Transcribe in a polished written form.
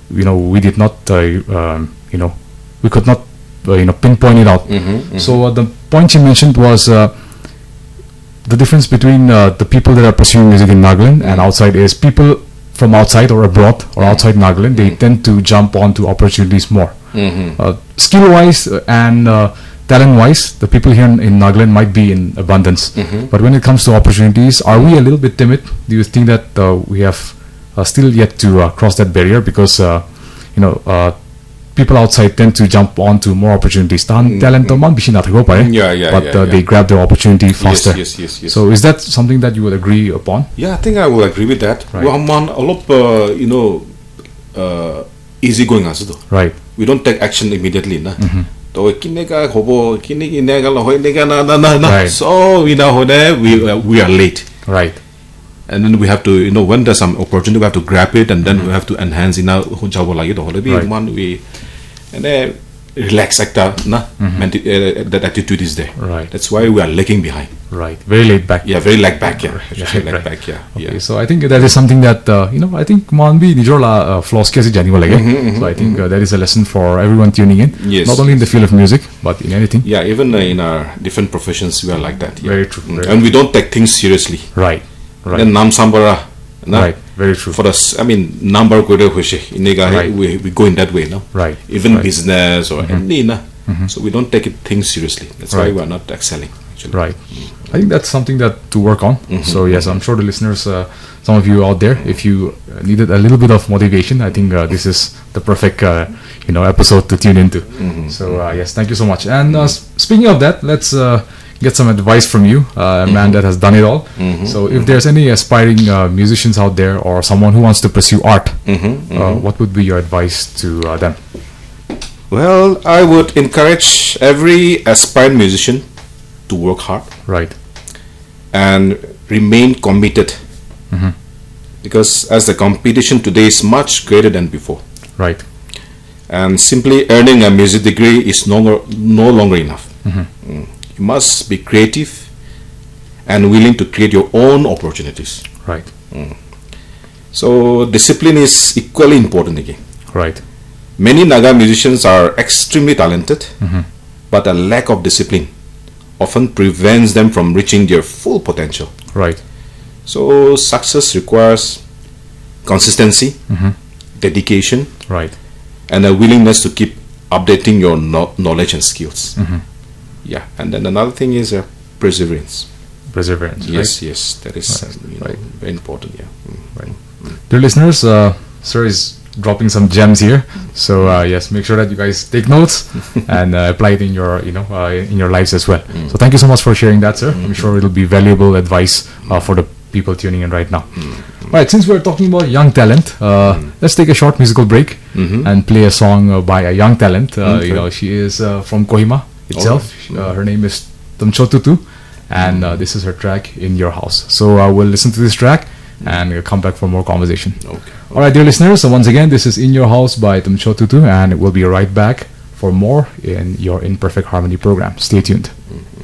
we did not, we could not, pinpoint it out. So the point you mentioned was the difference between the people that are pursuing music in Nagaland and outside is people from outside or abroad or outside Nagaland, they tend to jump onto opportunities more. Skill-wise and talent-wise, the people here in Nagaland might be in abundance. But when it comes to opportunities, are we a little bit timid? Do you think that we have still yet to cross that barrier? Because people outside tend to jump onto more opportunities. Talent but they grab their opportunity faster. Yes. So is that something that you would agree upon? Yeah, I think I will agree with that. Right. Easy going as though. Right. We don't take action immediately. Right. So we are late. Right. And then we have to, when there's some opportunity, we have to grab it, and then we have to enhance in our job. And then relax actor, that attitude is there. Right. That's why we are lagging behind. Right. Very laid back. Yeah, very laid back. Yeah. Right. Back. Yeah. Okay. So I think that is something that I think Manbi Nijorla flaws kasi jani wala. So I think that is a lesson for everyone tuning in. Yes. Not only in the field of music, but in anything. Yeah, even in our different professions, we are like that. Yeah. Very true. And we don't take things seriously. Right. Then nam sambara. Right. Very true. For us, number we go in that way, no? Right. Even business or any, so we don't take things seriously. That's why we are not excelling. Actually. Right. I think that's something that to work on. So yes, I'm sure the listeners, some of you out there, if you needed a little bit of motivation, I think this is the perfect episode to tune into. So yes, thank you so much. And speaking of that, let's get some advice from you, a man that has done it all. So if there's any aspiring musicians out there or someone who wants to pursue art, what would be your advice to them? Well, I would encourage every aspiring musician to work hard. Right. And remain committed. Because as the competition today is much greater than before. Right. And simply earning a music degree is no longer enough. You must be creative and willing to create your own opportunities. Right. So discipline is equally important again. Right. Many Naga musicians are extremely talented, but a lack of discipline often prevents them from reaching their full potential. Right. So success requires consistency, dedication, right, and a willingness to keep updating your knowledge and skills. Yeah, and then another thing is perseverance. Perseverance. Yes, right? yes, that is very important. Yeah. Right. Dear listeners, sir is dropping some gems here. So yes, make sure that you guys take notes and apply it in your in your lives as well. So thank you so much for sharing that, sir. I'm sure it'll be valuable advice for the people tuning in right now. Right, since we're talking about young talent, let's take a short musical break and play a song by a young talent. She is from Kohima itself. Her name is Tumcho Tutu, and this is her track In Your House. So we'll listen to this track and we'll come back for more conversation. Okay. Alright, dear listeners, so once again, this is In Your House by Tumcho Tutu, and we'll be right back for more in your In Perfect Harmony program. Stay tuned.